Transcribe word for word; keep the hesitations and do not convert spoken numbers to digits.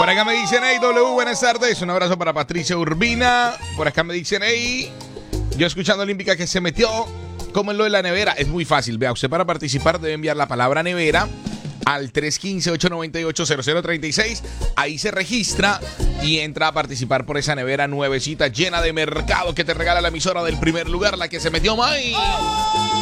Por acá me dicen, hey, W, buenas tardes. Un abrazo para Patricia Urbina. Por acá me dicen, hey, yo escuchando Olímpica que se metió. ¿Cómo es lo de la nevera? Es muy fácil. Vea, usted para participar debe enviar la palabra nevera al tres uno cinco, ocho nueve ocho, cero cero tres seis. Ahí se registra y entra a participar por esa nevera nuevecita llena de mercado que te regala la emisora del primer lugar, la que se metió Mai.